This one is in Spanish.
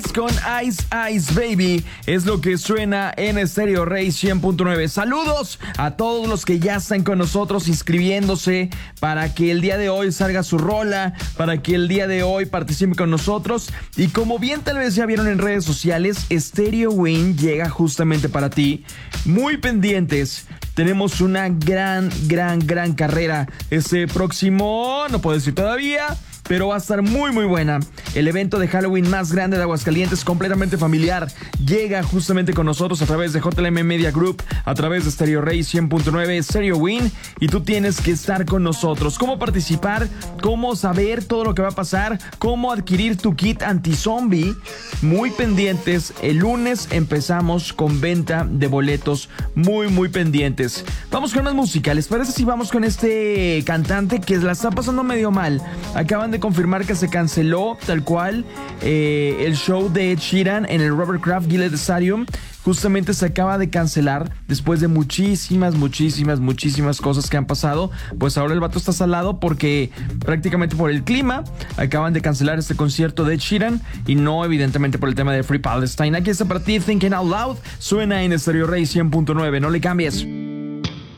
con Ice Ice Baby. Es lo que suena en Stereo Rey 100.9. Saludos a todos los que ya están con nosotros inscribiéndose para que el día de hoy salga su rola, para que el día de hoy participe con nosotros. Y como bien tal vez ya vieron en redes sociales, Stereo Win llega justamente para ti. Muy pendientes. Tenemos una gran carrera este próximo, no puedo decir todavía, pero va a estar muy buena. El evento de Halloween más grande de Aguascalientes, completamente familiar, llega justamente con nosotros a través de JLM Media Group, a través de Stereo Rey 100.9 Stereo Win, y tú tienes que estar con nosotros. ¿Cómo participar? ¿Cómo saber todo lo que va a pasar? ¿Cómo adquirir tu kit anti-zombie? Muy pendientes. El lunes empezamos con venta de boletos, muy pendientes. Vamos con más música. ¿Les parece si vamos con este cantante que la está pasando medio mal? Acaban de confirmar que se canceló tal cual el show de Ed Sheeran en el Robert Kraft Gillette Stadium. Justamente se acaba de cancelar después de muchísimas cosas que han pasado. Pues ahora el vato está salado porque prácticamente por el clima acaban de cancelar este concierto de Ed Sheeran, y no evidentemente por el tema de Free Palestine. Aquí está para ti Thinking Out Loud, suena en Stereo Rey 100.9, no le cambies.